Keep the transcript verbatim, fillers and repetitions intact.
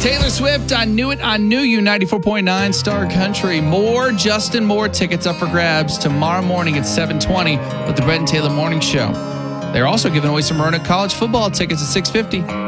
Taylor Swift, I Knew It, I Knew You, ninety-four point nine Star Country. More Justin Moore tickets up for grabs tomorrow morning at seven twenty with the Brett and Taylor Morning Show. They're also giving away some Roanoke College football tickets at six fifty.